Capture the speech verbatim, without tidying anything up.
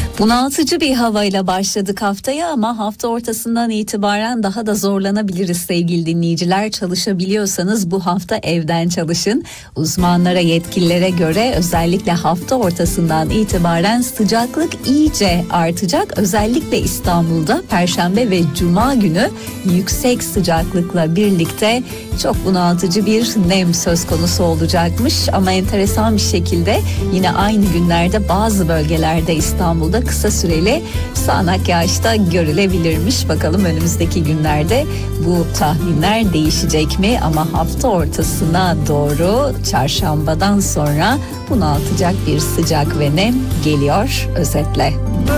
Bunaltıcı bir havayla başladık haftaya ama hafta ortasından itibaren daha da zorlanabiliriz sevgili dinleyiciler. Çalışabiliyorsanız bu hafta evden çalışın. Uzmanlara, yetkililere göre özellikle hafta ortasından itibaren sıcaklık iyice artacak. Özellikle İstanbul'da Perşembe ve Cuma günü yüksek sıcaklıkla birlikte çok bunaltıcı bir nem söz konusu olacakmış. Ama enteresan bir şekilde yine aynı günlerde bazı bölgelerde İstanbul'da kısa süreli sağanak yağışta görülebilirmiş. Bakalım önümüzdeki günlerde bu tahminler değişecek mi? Ama hafta ortasına doğru çarşambadan sonra bunaltacak bir sıcak ve nem geliyor özetle.